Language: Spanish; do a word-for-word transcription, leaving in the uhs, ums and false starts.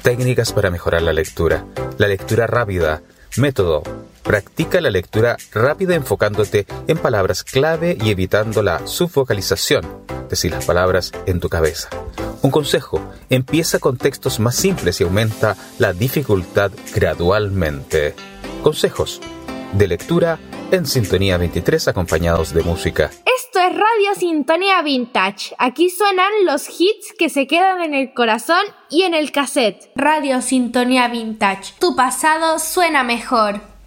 técnicas para mejorar la lectura. La lectura rápida. Método. Practica la lectura rápida enfocándote en palabras clave y evitando la subvocalización, decir las palabras en tu cabeza. Un consejo, empieza con textos más simples y aumenta la dificultad gradualmente. Consejos de lectura en Sintonía veintitrés acompañados de música. Esto es Radio Sintonía Vintage. Aquí suenan los hits que se quedan en el corazón y en el cassette. Radio Sintonía Vintage. Tu pasado suena mejor.